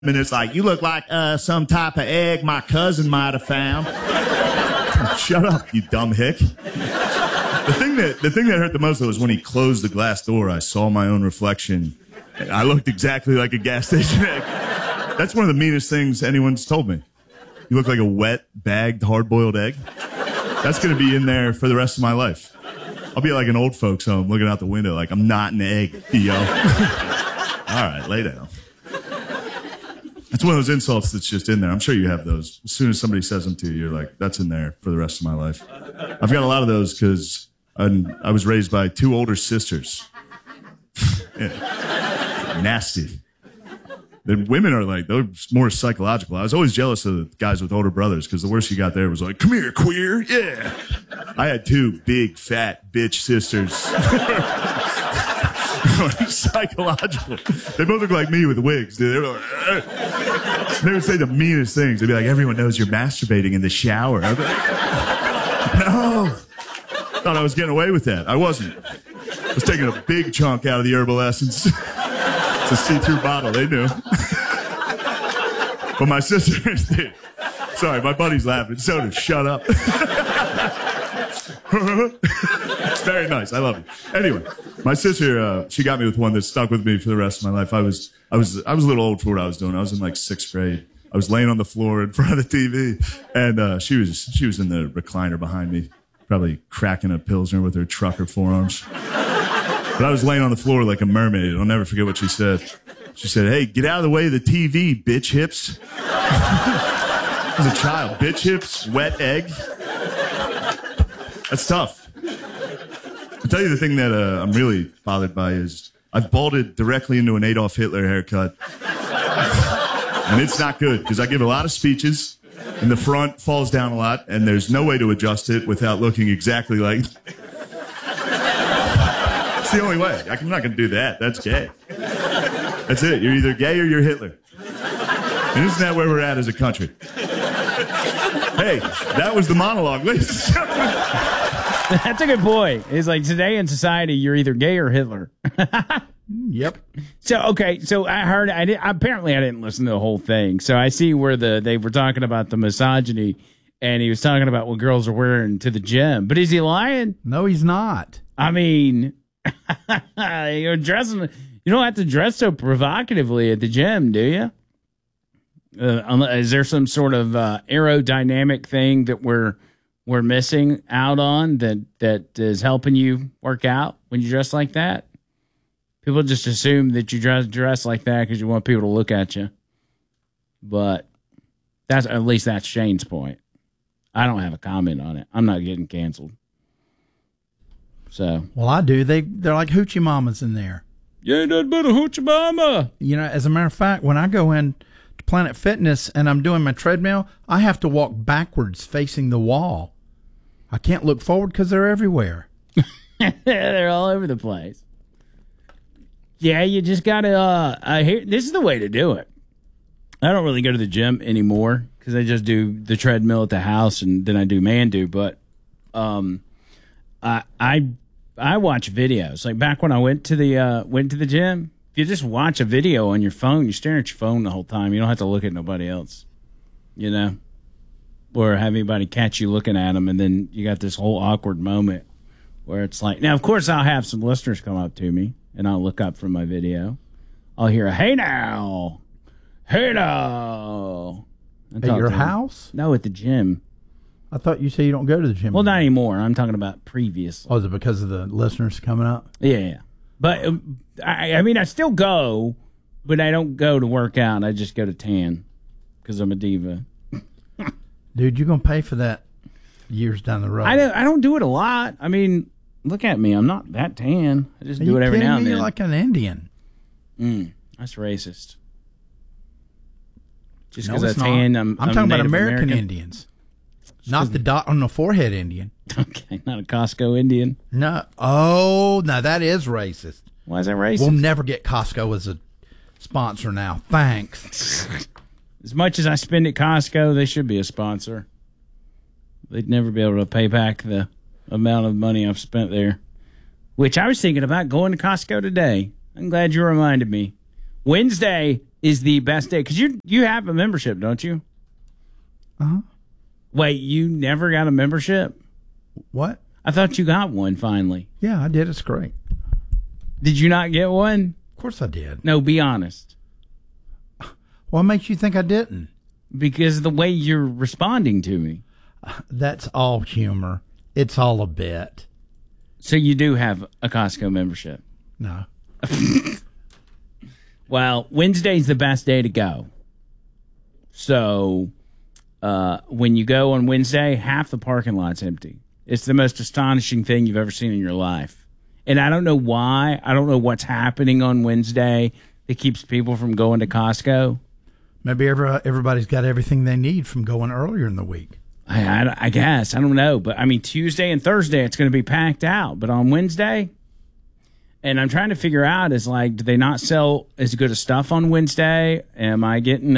And it's like, you look like some type of egg my cousin might have found. Shut up, you dumb hick. The thing that hurt the most, though, was when he closed the glass door. I saw my own reflection. And I looked exactly like a gas station egg. That's one of the meanest things anyone's told me. You look like a wet, bagged, hard-boiled egg. That's going to be in there for the rest of my life. I'll be like an old folks home looking out the window like I'm not an egg, yo. All right, lay down. It's one of those insults that's just in there. I'm sure you have those. As soon as somebody says them to you, you're like, that's in there for the rest of my life. I've got a lot of those because I was raised by two older sisters. Yeah. Nasty. The women are like, they're more psychological. I was always jealous of the guys with older brothers because the worst you got there was like, come here, queer. Yeah. I had two big, fat bitch sisters. Psychological. They both look like me with wigs, dude. They would say the meanest things. They'd be like, everyone knows you're masturbating in the shower. I'd be like, no. Thought I was getting away with that. I wasn't. I was taking a big chunk out of the herbal essence. It's a see-through bottle. They knew. But my sisters did. Sorry, my buddy's laughing. So did. Shut up. Very nice. I love it. Anyway, my sister, she got me with one that stuck with me for the rest of my life. I was a little old for what I was doing. I was in like 6th grade. I was laying on the floor in front of the TV, and she was in the recliner behind me, probably cracking a Pilsner with her trucker forearms. But I was laying on the floor like a mermaid. I'll never forget what she said. She said, "Hey, get out of the way of the TV, bitch hips." I was a child. Bitch hips, wet egg. That's tough. I'll tell you the thing that I'm really bothered by is I've balded directly into an Adolf Hitler haircut. And it's not good because I give a lot of speeches and the front falls down a lot and there's no way to adjust it without looking exactly like... It's the only way. I'm not going to do that. That's gay. That's it. You're either gay or you're Hitler. And isn't that where we're at as a country? Hey, that was the monologue, ladies and gentlemen. That's a good point. It's like today in society, you're either gay or Hitler. Yep. So, okay. So I heard, apparently I didn't listen to the whole thing. So I see where they were talking about the misogyny and he was talking about what girls are wearing to the gym. But is he lying? No, he's not. I mean, you're dressing, you don't have to dress so provocatively at the gym, do you? Is there some sort of aerodynamic thing that we're missing out on that is helping you work out when you dress like that? People just assume that you dress like that because you want people to look at you. But at least that's Shane's point. I don't have a comment on it. I'm not getting canceled. So, well, I do. They're like hoochie mamas in there. You ain't nothing but a hoochie mama. You know, as a matter of fact, when I go in to Planet Fitness and I'm doing my treadmill, I have to walk backwards facing the wall. I can't look forward because they're everywhere. They're all over the place. Yeah, you just got to, this is the way to do it. I don't really go to the gym anymore because I just do the treadmill at the house and then I do Mandu. But I watch videos. Like back when I went to the gym, if you just watch a video on your phone, you're staring at your phone the whole time. You don't have to look at nobody else, you know? Or have anybody catch you looking at them, and then you got this whole awkward moment where it's like... Now, of course, I'll have some listeners come up to me, and I'll look up from my video. I'll hear a, hey now! Hey now! At your house? No, at the gym. I thought you said you don't go to the gym. Well, not anymore. I'm talking about previously. Oh, is it because of the listeners coming up? Yeah. But, I mean, I still go, but I don't go to work out. I just go to tan because I'm a diva. Dude, you're going to pay for that years down the road. I don't do it a lot. I mean, look at me. I'm not that tan. I just do it every now and then. You're like an Indian. That's racist. Just No, because it's I tan, not. I'm talking about American Indians. Not the dot on the forehead Indian. Okay, not a Costco Indian. No. Oh, now that is racist. Why is that racist? We'll never get Costco as a sponsor now. Thanks. As much as I spend at Costco, they should be a sponsor. They'd never be able to pay back the amount of money I've spent there. Which I was thinking about going to Costco today. I'm glad you reminded me. Wednesday is the best day because you have a membership, don't you? Uh-huh. Wait, you never got a membership? What? I thought you got one finally. Yeah, I did. It's great. Did you not get one? Of course I did. No, be honest. What makes you think I didn't? Because of the way you're responding to me. That's all humor. It's all a bit. So you do have a Costco membership? No. Well, Wednesday's the best day to go. So when you go on Wednesday, half the parking lot's empty. It's the most astonishing thing you've ever seen in your life. And I don't know why. I don't know what's happening on Wednesday that keeps people from going to Costco. Maybe everybody's got everything they need from going earlier in the week. I guess. I don't know. But, I mean, Tuesday and Thursday, it's going to be packed out. But on Wednesday, and I'm trying to figure out, is like, do they not sell as good of stuff on Wednesday? Am I getting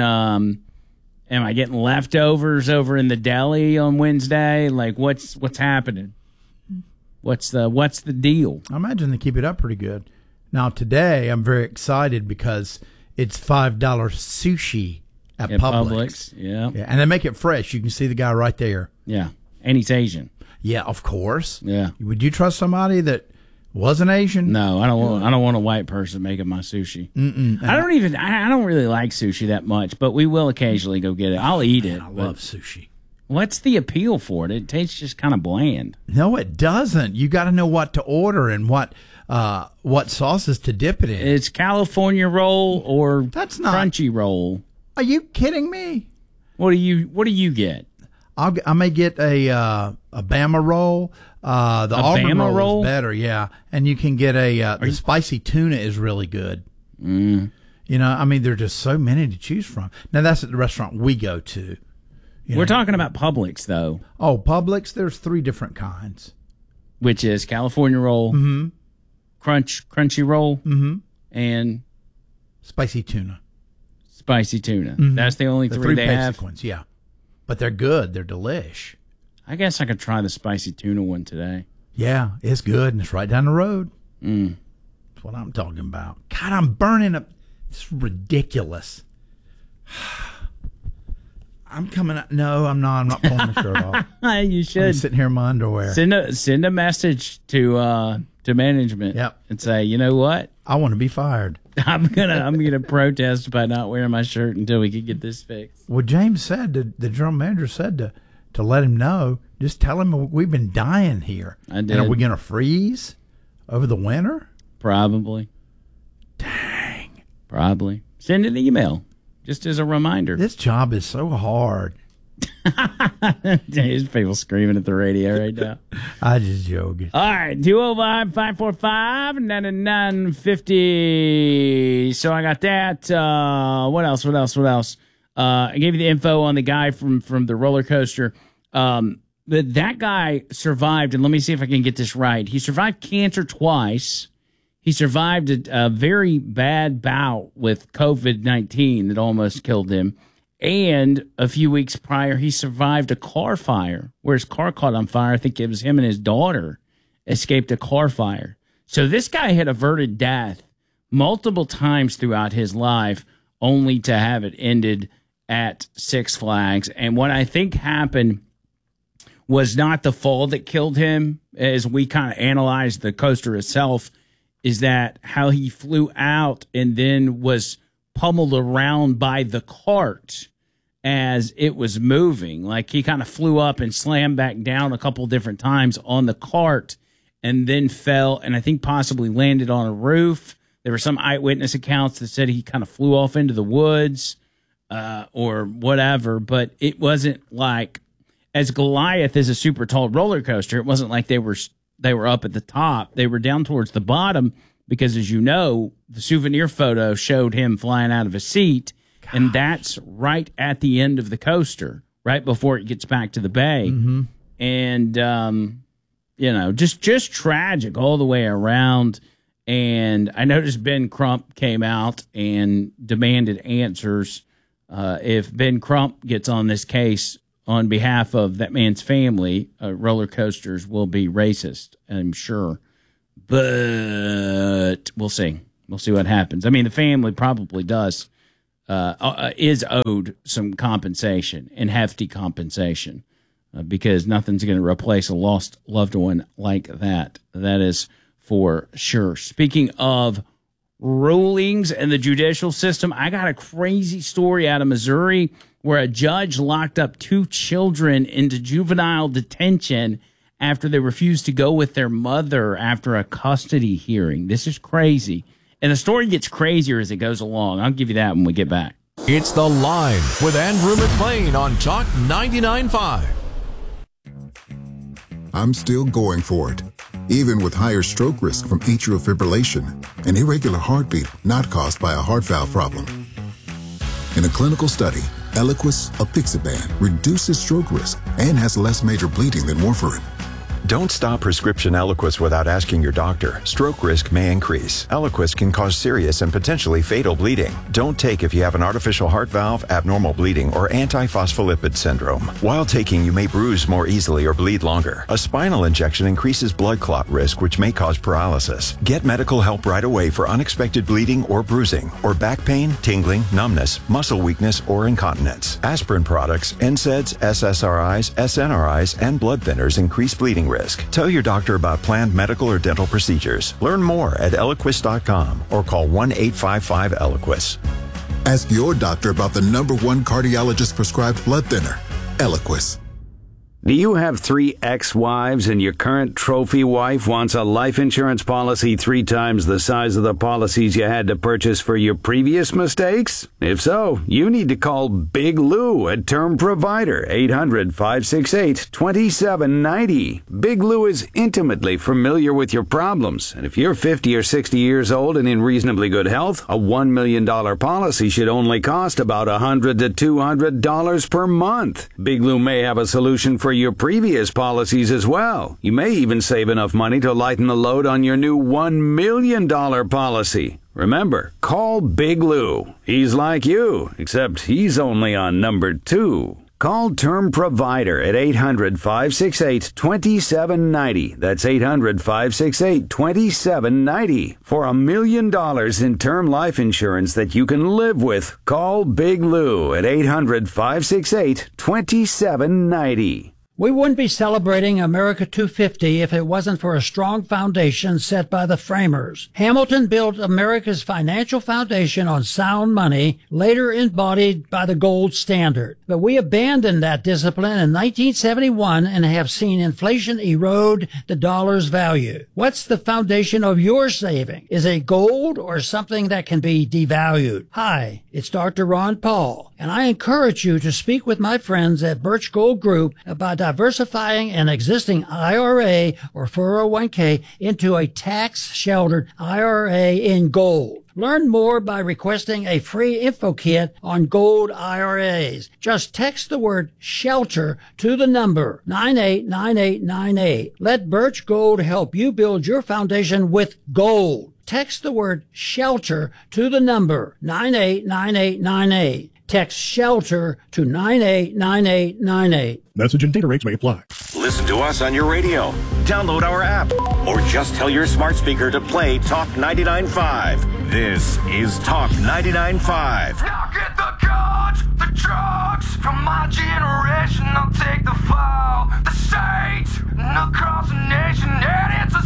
leftovers over in the deli on Wednesday? Like, what's happening? What's the deal? I imagine they keep it up pretty good. Now, today, I'm very excited because it's $5 sushi at Publix. Yeah. And they make it fresh. You can see the guy right there. Yeah. And he's Asian. Yeah, of course. Yeah. Would you trust somebody that wasn't Asian? No, I don't want a white person making my sushi. I don't really like sushi that much, but we will occasionally go get it. I'll eat it. I love sushi. What's the appeal for it? It tastes just kind of bland. No, it doesn't. You got to know what to order and what sauces to dip it in. It's California roll or That's not crunchy roll. Are you kidding me? What do you get? I may get a Bama roll. The Auburn Bama roll is better, yeah. And you can get the spicy tuna is really good. Mm. You know, I mean, there are just so many to choose from. Now that's at the restaurant we go to. We're talking about Publix though. Oh, Publix. There's 3 different kinds, which is California roll, crunchy roll, and spicy tuna. Spicy tuna. That's the only 3 they have. Ones, yeah. But they're good. They're delish. I guess I could try the spicy tuna one today. Yeah, it's good, and it's right down the road. Mm. That's what I'm talking about. God, I'm burning up. It's ridiculous. I'm coming out. No, I'm not. I'm not pulling my shirt off. You should. I'm sitting here in my underwear. Send a message to management. Yep. And say, you know what? I want to be fired. I'm gonna protest by not wearing my shirt until we can get this fixed. Well, James said the general manager said to let him know. Just tell him we've been dying here. I did. And are we going to freeze over the winter? Probably. Dang. Probably. Send an email just as a reminder. This job is so hard. There's people screaming at the radio right now. I just joking. All right, 205-545-9950. So I got that. What else? I gave you the info on the guy from the roller coaster. That guy survived, and let me see if I can get this right. He survived cancer twice. He survived a very bad bout with COVID-19 that almost killed him. And a few weeks prior, he survived a car fire where his car caught on fire. I think it was him and his daughter escaped a car fire. So this guy had averted death multiple times throughout his life, only to have it ended at Six Flags. And what I think happened was not the fall that killed him, as we kind of analyzed the coaster itself, is that how he flew out and then was pummeled around by the cart as it was moving. Like he kind of flew up and slammed back down a couple different times on the cart and then fell and I think possibly landed on a roof. There were some eyewitness accounts that said he kind of flew off into the woods or whatever, but it wasn't like, as Goliath is a super tall roller coaster, it wasn't like they were up at the top. They were down towards the bottom because, as you know, the souvenir photo showed him flying out of a seat, and that's right at the end of the coaster, right before it gets back to the bay. Mm-hmm. And, just tragic all the way around. And I noticed Ben Crump came out and demanded answers. If Ben Crump gets on this case on behalf of that man's family, roller coasters will be racist, I'm sure. But we'll see. We'll see what happens. I mean, the family probably is owed some compensation, and hefty compensation, because nothing's going to replace a lost loved one like that. That is for sure. Speaking of rulings and the judicial system, I got a crazy story out of Missouri where a judge locked up 2 children into juvenile detention after they refused to go with their mother after a custody hearing. This is crazy. And the story gets crazier as it goes along. I'll give you that when we get back. It's The Line with Andrew McLean on Talk 99.5. I'm still going for it, even with higher stroke risk from atrial fibrillation, an irregular heartbeat not caused by a heart valve problem. In a clinical study, Eliquis apixaban reduces stroke risk and has less major bleeding than warfarin. Don't stop prescription Eliquis without asking your doctor. Stroke risk may increase. Eliquis can cause serious and potentially fatal bleeding. Don't take if you have an artificial heart valve, abnormal bleeding, or antiphospholipid syndrome. While taking, you may bruise more easily or bleed longer. A spinal injection increases blood clot risk, which may cause paralysis. Get medical help right away for unexpected bleeding or bruising, or back pain, tingling, numbness, muscle weakness, or incontinence. Aspirin products, NSAIDs, SSRIs, SNRIs, and blood thinners increase bleeding risk. Tell your doctor about planned medical or dental procedures. Learn more at Eliquis.com or call 1-855-ELIQUIS. Ask your doctor about the #1 cardiologist prescribed blood thinner, Eliquis. Do you have 3 ex-wives and your current trophy wife wants a life insurance policy 3 times the size of the policies you had to purchase for your previous mistakes? If so, you need to call Big Lou at Term Provider, 800-568-2790. Big Lou is intimately familiar with your problems, and if you're 50 or 60 years old and in reasonably good health, a $1 million policy should only cost about $100 to $200 per month. Big Lou may have a solution for your previous policies as well. You may even save enough money to lighten the load on your new $1 million policy. Remember, call Big Lou. He's like you, except he's only on number 2. Call Term Provider at 800-568-2790. That's 800-568-2790. For $1 million in term life insurance that you can live with, call Big Lou at 800-568-2790. We wouldn't be celebrating America 250 if it wasn't for a strong foundation set by the framers. Hamilton built America's financial foundation on sound money, later embodied by the gold standard. But we abandoned that discipline in 1971 and have seen inflation erode the dollar's value. What's the foundation of your saving? Is it gold or something that can be devalued? Hi, it's Dr. Ron Paul, and I encourage you to speak with my friends at Birch Gold Group about diversifying an existing IRA or 401k into a tax-sheltered IRA in gold. Learn more by requesting a free info kit on gold IRAs. Just text the word SHELTER to the number 989898. Let Birch Gold help you build your foundation with gold. Text the word SHELTER to the number 989898. Text SHELTER to 989898. Message and data rates may apply. Listen to us on your radio. Download our app. Or just tell your smart speaker to play Talk 99.5. This is Talk 99.5. Now get the guns, the drugs. From my generation, I'll take the fall. The states, and across the nation, and it's a